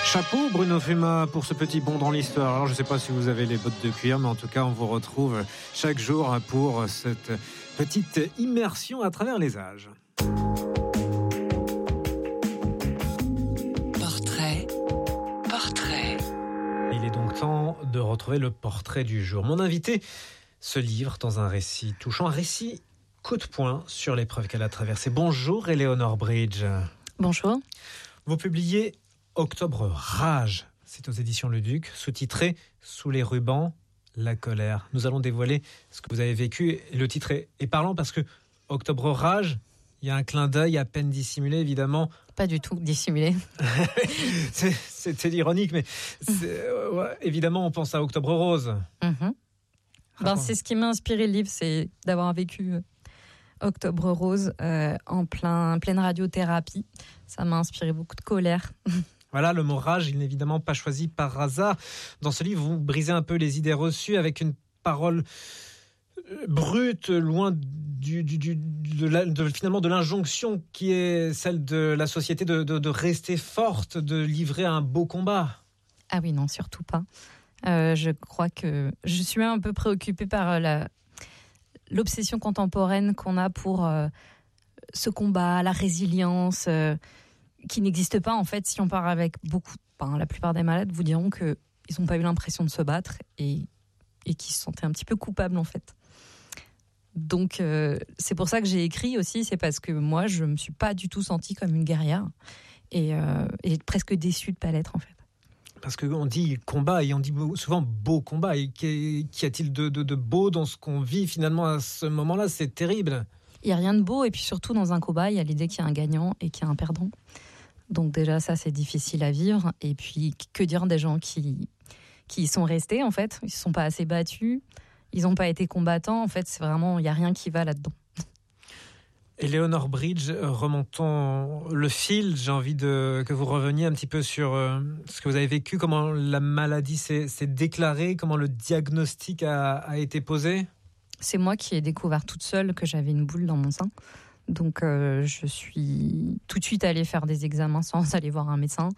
Chapeau Bruno Fuma pour ce petit bond dans l'histoire. Alors je ne sais pas si vous avez les bottes de cuir, mais en tout cas on vous retrouve chaque jour pour cette petite immersion à travers les âges. Portrait. Il est donc temps de retrouver le portrait du jour. Mon invité se livre dans un récit touchant, un récit coup de poing sur l'épreuve qu'elle a traversée. Bonjour Éléonore Bridge. Bonjour. Vous publiez Octobre Rage, c'est aux éditions Le Duc, sous-titré Sous les rubans, la colère. Nous allons dévoiler ce que vous avez vécu. Et le titre est parlant parce que Octobre Rage, il y a un clin d'œil à peine dissimulé, évidemment. Pas du tout dissimulé. c'est ironique, mais évidemment, on pense à Octobre Rose. C'est ce qui m'a inspiré le livre, c'est d'avoir vécu Octobre Rose en pleine radiothérapie. Ça m'a inspiré beaucoup de colère. Voilà, le mot rage, il n'est évidemment pas choisi par hasard. Dans ce livre, vous brisez un peu les idées reçues avec une parole brute, loin finalement de l'injonction qui est celle de la société de rester forte, de livrer un beau combat. Ah oui, non, surtout pas. Je crois que je suis un peu préoccupée par l'obsession contemporaine qu'on a pour ce combat, la résilience, qui n'existe pas en fait. Si on part avec la plupart des malades vous diront qu'ils n'ont pas eu l'impression de se battre et qu'ils se sentaient un petit peu coupables en fait. Donc c'est pour ça que j'ai écrit aussi, c'est parce que moi je me suis pas du tout sentie comme une guerrière et presque déçue de pas l'être en fait. Parce qu'on dit combat et on dit souvent beau combat. Et qu'y a-t-il de beau dans ce qu'on vit finalement à ce moment-là? C'est terrible. Il n'y a rien de beau et puis surtout dans un combat, il y a l'idée qu'il y a un gagnant et qu'il y a un perdant. Donc déjà ça c'est difficile à vivre. Et puis que dire des gens qui y sont restés en fait, ils ne se sont pas assez battus, ils n'ont pas été combattants. En fait c'est vraiment, il n'y a rien qui va là-dedans. Éléonore Bridge, remontons le fil. J'ai envie que vous reveniez un petit peu sur ce que vous avez vécu, comment la maladie s'est déclarée, comment le diagnostic a été posé. C'est moi qui ai découvert toute seule que j'avais une boule dans mon sein. Donc je suis tout de suite allée faire des examens sans aller voir un médecin.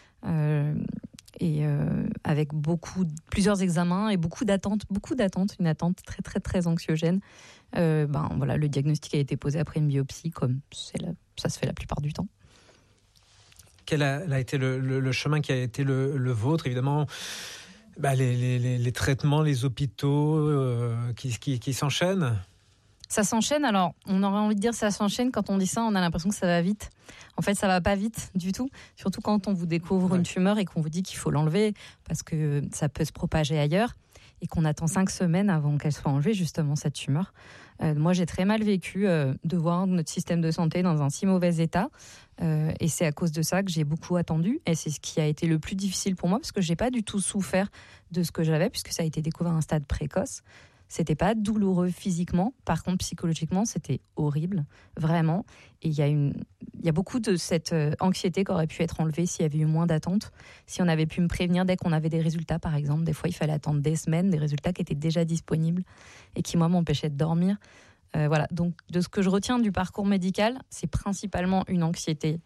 Avec plusieurs examens et beaucoup d'attentes, une attente très très très anxiogène. Le diagnostic a été posé après une biopsie, comme ça se fait la plupart du temps. Quel a été le chemin qui a été le vôtre, évidemment? Les traitements, les hôpitaux qui s'enchaînent. Ça s'enchaîne, alors on aurait envie de dire ça s'enchaîne, quand on dit ça on a l'impression que ça va vite. En fait ça va pas vite du tout, surtout quand on vous découvre une tumeur et qu'on vous dit qu'il faut l'enlever parce que ça peut se propager ailleurs et qu'on attend 5 semaines avant qu'elle soit enlevée justement cette tumeur. Moi j'ai très mal vécu de voir notre système de santé dans un si mauvais état et c'est à cause de ça que j'ai beaucoup attendu et c'est ce qui a été le plus difficile pour moi parce que j'ai pas du tout souffert de ce que j'avais puisque ça a été découvert à un stade précoce. C'était pas douloureux physiquement, par contre psychologiquement c'était horrible, vraiment. Et il y a beaucoup de cette anxiété qui aurait pu être enlevée s'il y avait eu moins d'attente, si on avait pu me prévenir dès qu'on avait des résultats par exemple. Des fois il fallait attendre des semaines, des résultats qui étaient déjà disponibles et qui moi m'empêchaient de dormir. Voilà, donc de ce que je retiens du parcours médical, c'est principalement une anxiété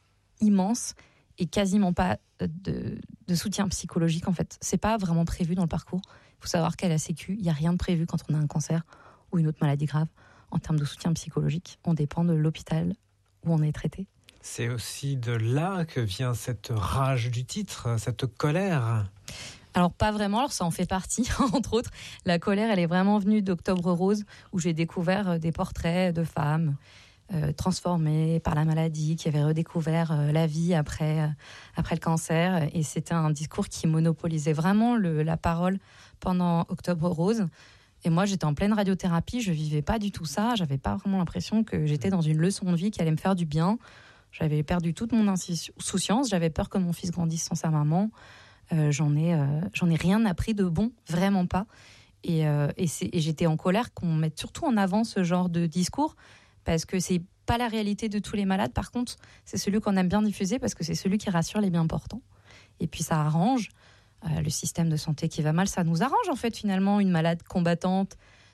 immense et quasiment pas de soutien psychologique en fait. C'est pas vraiment prévu dans le parcours. Il faut savoir qu'à la Sécu, il n'y a rien de prévu quand on a un cancer ou une autre maladie grave en termes de soutien psychologique. On dépend de l'hôpital où on est traité. C'est aussi de là que vient cette rage du titre, cette colère. Alors pas vraiment, alors ça en fait partie, entre autres. La colère, elle est vraiment venue d'Octobre Rose, où j'ai découvert des portraits de femmes transformées par la maladie, qui avaient redécouvert la vie après le cancer. Et c'était un discours qui monopolisait vraiment la parole pendant Octobre Rose. Et moi, j'étais en pleine radiothérapie, je vivais pas du tout ça. J'avais pas vraiment l'impression que j'étais dans une leçon de vie qui allait me faire du bien. J'avais perdu toute mon insouciance. J'avais peur que mon fils grandisse sans sa maman. J'en ai rien appris de bon, vraiment pas. Et j'étais en colère qu'on mette surtout en avant ce genre de discours, parce que c'est pas la réalité de tous les malades. Par contre, c'est celui qu'on aime bien diffuser parce que c'est celui qui rassure les bien portants. Et puis ça arrange le système de santé qui va mal. Ça nous arrange en fait finalement une malade combattante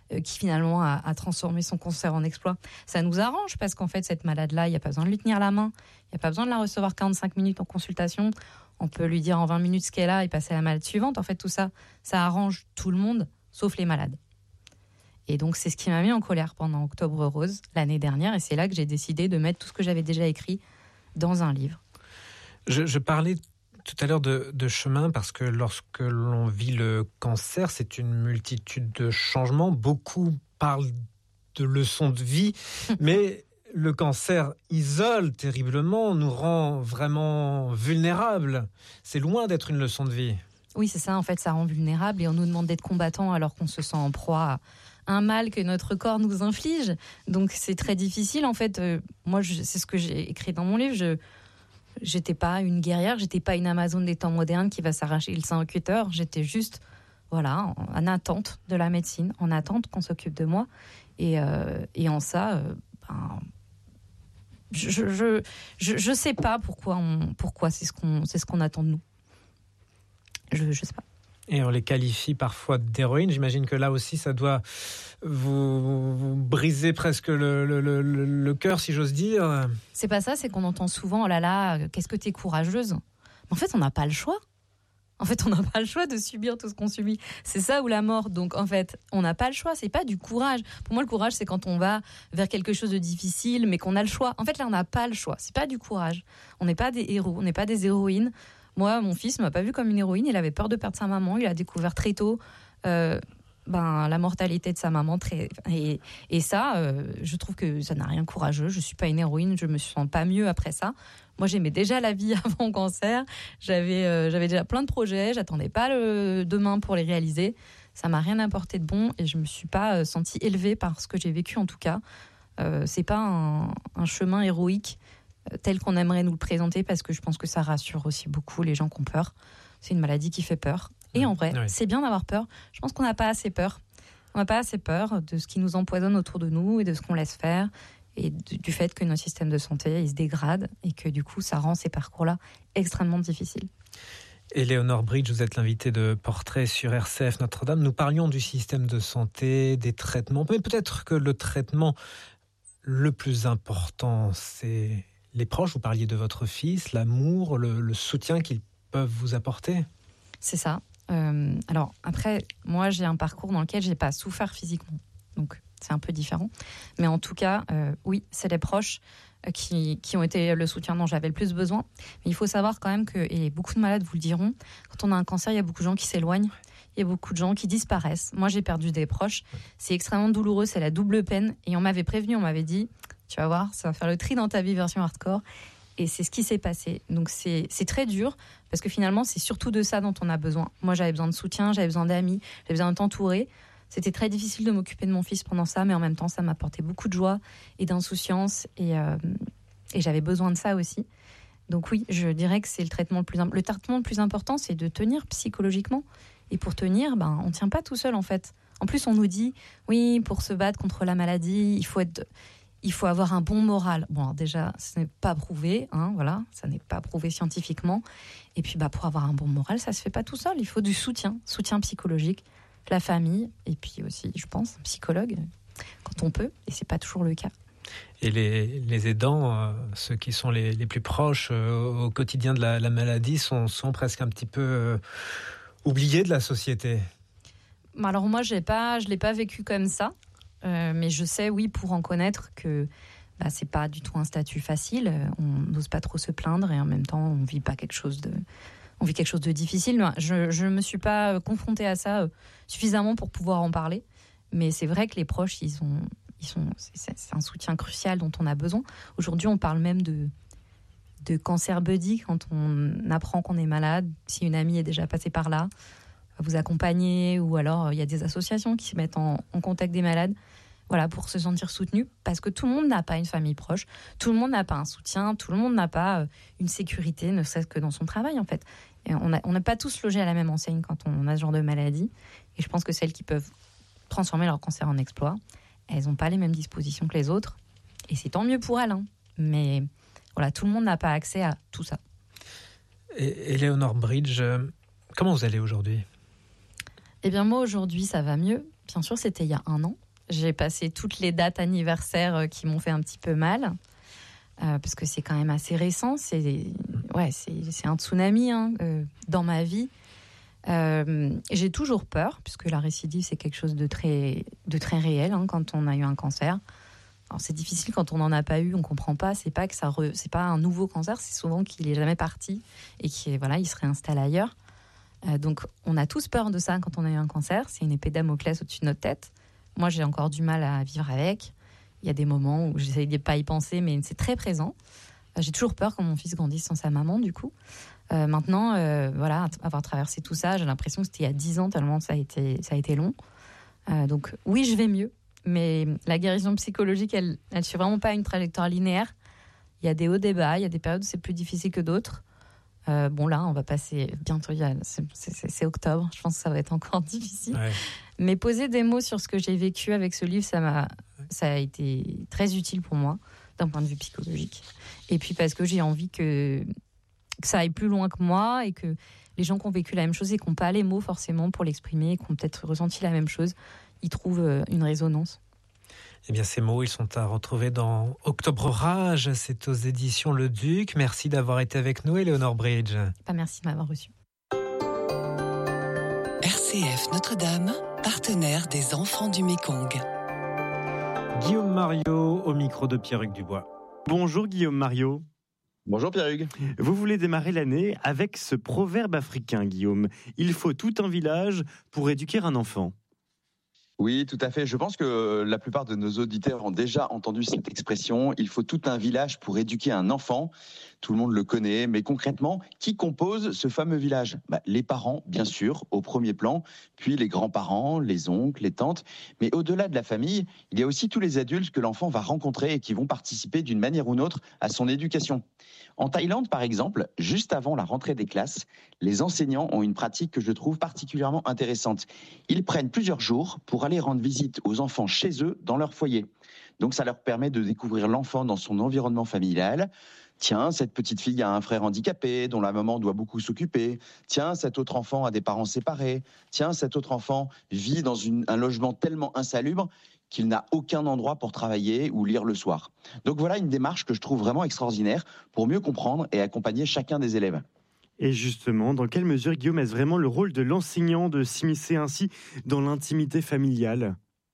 qui finalement a transformé son cancer en exploit. Ça nous arrange parce qu'en fait, cette malade-là, il n'y a pas besoin de lui tenir la main, il n'y a pas besoin de la recevoir 45 minutes en consultation. On peut lui dire en 20 minutes ce qu'elle a et passer à la malade suivante. En fait, tout ça, ça arrange tout le monde, sauf les malades. Et donc, c'est ce qui m'a mis en colère pendant Octobre Rose, l'année dernière. Et c'est là que j'ai décidé de mettre tout ce que j'avais déjà écrit dans un livre. Je parlais tout à l'heure de chemin parce que lorsque l'on vit le cancer, c'est une multitude de changements. Beaucoup parlent de leçons de vie, mais le cancer isole terriblement, nous rend vraiment vulnérables. C'est loin d'être une leçon de vie. Oui, c'est ça. En fait, ça rend vulnérable et on nous demande d'être combattant alors qu'on se sent en proie à un mal que notre corps nous inflige. Donc, c'est très difficile. En fait, moi, c'est ce que j'ai écrit dans mon livre. J'étais pas une guerrière, j'étais pas une Amazone des temps modernes qui va s'arracher le sein au cutter. J'étais juste, voilà, en attente de la médecine, en attente qu'on s'occupe de moi. Et en ça, je sais pas pourquoi c'est ce qu'on attend de nous. Je sais pas. Et on les qualifie parfois d'héroïnes. J'imagine que là aussi, ça doit vous briser presque le cœur, si j'ose dire. C'est pas ça, c'est qu'on entend souvent, oh là là, qu'est-ce que t'es courageuse. En fait, on n'a pas le choix. En fait, on n'a pas le choix de subir tout ce qu'on subit. C'est ça ou la mort. Donc, en fait, on n'a pas le choix. C'est pas du courage. Pour moi, le courage, c'est quand on va vers quelque chose de difficile, mais qu'on a le choix. En fait, là, on n'a pas le choix. C'est pas du courage. On n'est pas des héros. On n'est pas des héroïnes. Moi, mon fils ne m'a pas vu comme une héroïne. Il avait peur de perdre sa maman. Il a découvert très tôt la mortalité de sa maman. Et ça, je trouve que ça n'a rien de courageux. Je ne suis pas une héroïne. Je ne me sens pas mieux après ça. Moi, j'aimais déjà la vie avant le cancer. J'avais déjà plein de projets. J'attendais pas le demain pour les réaliser. Ça m'a rien apporté de bon et je me suis pas sentie élevée par ce que j'ai vécu en tout cas. C'est pas un chemin héroïque tel qu'on aimerait nous le présenter parce que je pense que ça rassure aussi beaucoup les gens qui ont peur. C'est une maladie qui fait peur. Et en vrai, c'est bien d'avoir peur. Je pense qu'on n'a pas assez peur. On n'a pas assez peur de ce qui nous empoisonne autour de nous et de ce qu'on laisse faire. Et du fait que notre système de santé il se dégrade et que du coup ça rend ces parcours-là extrêmement difficiles. Éléonore Bridge, vous êtes l'invitée de Portrait sur RCF Notre-Dame. Nous parlions du système de santé, des traitements, mais peut-être que le traitement le plus important, c'est les proches. Vous parliez de votre fils, l'amour, le soutien qu'ils peuvent vous apporter. C'est ça. Alors après, moi j'ai un parcours dans lequel j'ai pas souffert physiquement, donc c'est un peu différent. Mais en tout cas, oui, c'est les proches qui ont été le soutien dont j'avais le plus besoin. Mais il faut savoir quand même que, et beaucoup de malades vous le diront, quand on a un cancer, il y a beaucoup de gens qui s'éloignent, il y a beaucoup de gens qui disparaissent. Moi, j'ai perdu des proches. C'est extrêmement douloureux, c'est la double peine. Et on m'avait prévenu, on m'avait dit, tu vas voir, ça va faire le tri dans ta vie version hardcore. Et c'est ce qui s'est passé. Donc c'est très dur, parce que finalement, c'est surtout de ça dont on a besoin. Moi, j'avais besoin de soutien, j'avais besoin d'amis, j'avais besoin de t'entourer. C'était très difficile de m'occuper de mon fils pendant ça, mais en même temps, ça m'apportait beaucoup de joie et d'insouciance. Et j'avais besoin de ça aussi. Donc oui, je dirais que c'est le traitement le traitement le plus important, c'est de tenir psychologiquement. Et pour tenir, on ne tient pas tout seul, en fait. En plus, on nous dit, oui, pour se battre contre la maladie, il faut avoir un bon moral. Bon, alors déjà, ce n'est pas prouvé, voilà, ça n'est pas prouvé scientifiquement. Et puis, pour avoir un bon moral, ça se fait pas tout seul. Il faut du soutien psychologique, la famille, et puis aussi, je pense, un psychologue, quand on peut, et c'est pas toujours le cas. Et les aidants, ceux qui sont les plus proches au quotidien de la maladie, sont presque un petit peu oubliés de la société. Alors moi, je l'ai pas vécu comme ça. Mais je sais, oui, pour en connaître que c'est pas du tout un statut facile. On n'ose pas trop se plaindre et en même temps, on vit quelque chose de difficile. Je me suis pas confrontée à ça suffisamment pour pouvoir en parler. Mais c'est vrai que les proches, c'est un soutien crucial dont on a besoin. Aujourd'hui, on parle même de cancer buddy quand on apprend qu'on est malade. Si une amie est déjà passée par là, vous accompagner, ou alors il y a des associations qui se mettent en contact des malades, voilà, pour se sentir soutenu, parce que tout le monde n'a pas une famille proche, tout le monde n'a pas un soutien, tout le monde n'a pas une sécurité, ne serait-ce que dans son travail en fait. Et on n'a pas tous logé à la même enseigne quand on a ce genre de maladie, et je pense que celles qui peuvent transformer leur cancer en exploit, elles n'ont pas les mêmes dispositions que les autres, et c'est tant mieux pour elles, mais voilà, tout le monde n'a pas accès à tout ça. Et Éléonore Bridge, comment vous allez aujourd'hui ? Eh bien moi aujourd'hui ça va mieux. bien sûr, c'était il y a 1 an. J'ai passé toutes les dates anniversaires qui m'ont fait un petit peu mal, parce que c'est quand même assez récent. C'est un tsunami dans ma vie. J'ai toujours peur, puisque la récidive, c'est quelque chose de très réel quand on a eu un cancer. Alors, c'est difficile quand on n'en a pas eu, on ne comprend pas. C'est pas un nouveau cancer, c'est souvent qu'il n'est jamais parti et qu'il se réinstalle ailleurs. Donc, on a tous peur de ça quand on a eu un cancer. C'est une épée de Damoclès au-dessus de notre tête. Moi, j'ai encore du mal à vivre avec. Il y a des moments où j'essaye de ne pas y penser, mais c'est très présent. J'ai toujours peur quand mon fils grandisse sans sa maman, du coup. Maintenant, avoir traversé tout ça, j'ai l'impression que c'était il y a 10 ans, tellement ça a été long. Donc, oui, je vais mieux. Mais la guérison psychologique, elle ne suit vraiment pas une trajectoire linéaire. Il y a des hauts, des bas, il y a des périodes où c'est plus difficile que d'autres. Là, on va passer bientôt, c'est octobre, je pense que ça va être encore difficile. Ouais. Mais poser des mots sur ce que j'ai vécu avec ce livre, ça a été très utile pour moi, d'un point de vue psychologique. Et puis parce que j'ai envie que ça aille plus loin que moi et que les gens qui ont vécu la même chose et qui n'ont pas les mots forcément pour l'exprimer, qui ont peut-être ressenti la même chose, ils trouvent une résonance. Eh bien, ces mots, ils sont à retrouver dans Octobre Rage. C'est aux éditions Le Duc. Merci d'avoir été avec nous, Éléonore Bridge. Merci de m'avoir reçu. RCF Notre-Dame, partenaire des enfants du Mékong. Guillaume Mariot au micro de Pierre-Hugues Dubois. Bonjour Guillaume Mariot. Bonjour Pierre-Hugues. Vous voulez démarrer l'année avec ce proverbe africain, Guillaume. Il faut tout un village pour éduquer un enfant. Oui, tout à fait. Je pense que la plupart de nos auditeurs ont déjà entendu cette expression. Il faut tout un village pour éduquer un enfant. Tout le monde le connaît, mais concrètement, qui compose ce fameux village ? Les parents, bien sûr, au premier plan, puis les grands-parents, les oncles, les tantes. Mais au-delà de la famille, il y a aussi tous les adultes que l'enfant va rencontrer et qui vont participer d'une manière ou d'une autre à son éducation. En Thaïlande, par exemple, juste avant la rentrée des classes, les enseignants ont une pratique que je trouve particulièrement intéressante. Ils prennent plusieurs jours pour aller rendre visite aux enfants chez eux, dans leur foyer. Donc ça leur permet de découvrir l'enfant dans son environnement familial. Tiens, cette petite fille a un frère handicapé dont la maman doit beaucoup s'occuper. Tiens, cet autre enfant a des parents séparés. Tiens, cet autre enfant vit dans un logement tellement insalubre qu'il n'a aucun endroit pour travailler ou lire le soir. Donc voilà une démarche que je trouve vraiment extraordinaire pour mieux comprendre et accompagner chacun des élèves. Et justement, dans quelle mesure, Guillaume, est-ce vraiment le rôle de l'enseignant de s'immiscer ainsi dans l'intimité familiale ?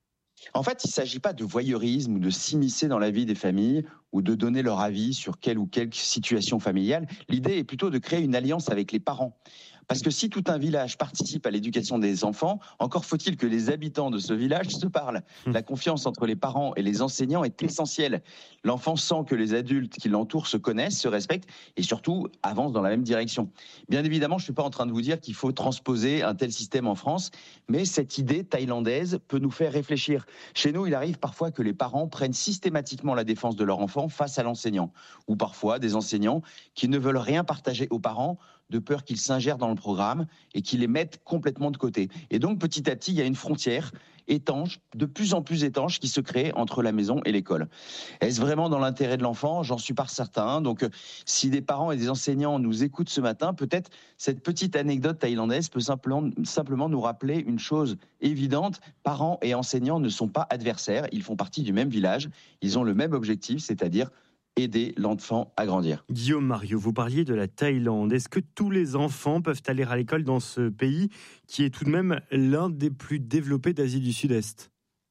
En fait, il ne s'agit pas de voyeurisme ou de s'immiscer dans la vie des familles ou de donner leur avis sur quelle ou quelle situation familiale. L'idée est plutôt de créer une alliance avec les parents. Parce que si tout un village participe à l'éducation des enfants, encore faut-il que les habitants de ce village se parlent. La confiance entre les parents et les enseignants est essentielle. L'enfant sent que les adultes qui l'entourent se connaissent, se respectent et surtout avancent dans la même direction. Bien évidemment, je ne suis pas en train de vous dire qu'il faut transposer un tel système en France, mais cette idée thaïlandaise peut nous faire réfléchir. Chez nous, il arrive parfois que les parents prennent systématiquement la défense de leur enfant face à l'enseignant, ou parfois des enseignants qui ne veulent rien partager aux parents de peur qu'ils s'ingèrent dans le programme et qu'ils les mettent complètement de côté. Et donc, petit à petit, il y a une frontière étanche, de plus en plus étanche, qui se crée entre la maison et l'école. Est-ce vraiment dans l'intérêt de l'enfant ? J'en suis pas certain. Donc, si des parents et des enseignants nous écoutent ce matin, peut-être cette petite anecdote thaïlandaise peut simplement nous rappeler une chose évidente. Parents et enseignants ne sont pas adversaires. Ils font partie du même village. Ils ont le même objectif, c'est-à-dire aider l'enfant à grandir. Guillaume Mariot, vous parliez de la Thaïlande. Est-ce que tous les enfants peuvent aller à l'école dans ce pays qui est tout de même l'un des plus développés d'Asie du Sud-Est ?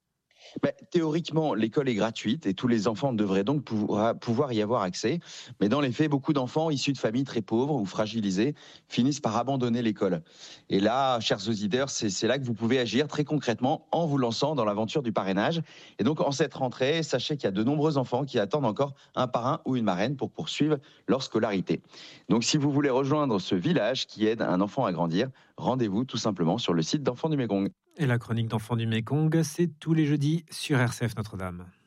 Théoriquement, l'école est gratuite et tous les enfants devraient donc pouvoir y avoir accès. Mais dans les faits, beaucoup d'enfants issus de familles très pauvres ou fragilisées finissent par abandonner l'école. Et là, chers auditeurs, c'est là que vous pouvez agir très concrètement en vous lançant dans l'aventure du parrainage. Et donc, en cette rentrée, sachez qu'il y a de nombreux enfants qui attendent encore un parrain ou une marraine pour poursuivre leur scolarité. Donc, si vous voulez rejoindre ce village qui aide un enfant à grandir, rendez-vous tout simplement sur le site d'Enfants du Mékong. Et la chronique d'Enfants du Mékong, c'est tous les jeudis sur RCF Notre-Dame.